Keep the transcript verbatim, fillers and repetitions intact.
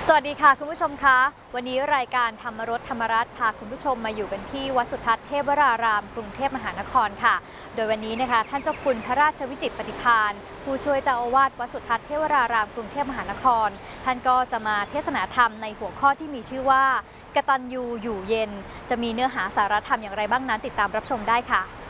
สวัสดีค่ะคุณผู้ชมคะวันนี้รายการธรรมรสธรรมรัตน์พาคุณผู้ชมมาอยู่กันที่วัดสุทัศน์เทพวรารามกรุงเทพมหานครค่ะโดยวันนี้นะคะท่านเจ้าคุณพระราชวิจิตรปฏิภาณผู้ช่วยเจ้าอาวาสวัดสุทัศน์เทพวรารามกรุงเทพมหานครท่านก็จะมาเทศนาธรรมในหัวข้อที่มีชื่อว่ากตัญญูอยู่เย็นจะมีเนื้อหาสาระธรรมอย่างไรบ้างนั้นติดตามรับชมได้ค่ะ